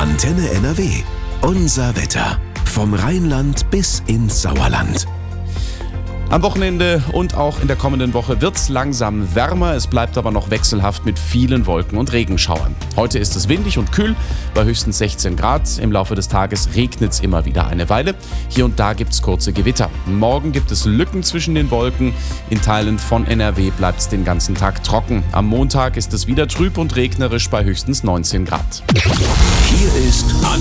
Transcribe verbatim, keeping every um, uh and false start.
Antenne N R W. Unser Wetter. Vom Rheinland bis ins Sauerland. Am Wochenende und auch in der kommenden Woche wird es langsam wärmer. Es bleibt aber noch wechselhaft mit vielen Wolken und Regenschauern. Heute ist es windig und kühl, bei höchstens sechzehn Grad. Im Laufe des Tages regnet es immer wieder eine Weile. Hier und da gibt es kurze Gewitter. Morgen gibt es Lücken zwischen den Wolken. In Teilen von N R W bleibt es den ganzen Tag trocken. Am Montag ist es wieder trüb und regnerisch bei höchstens neunzehn Grad. Hier ist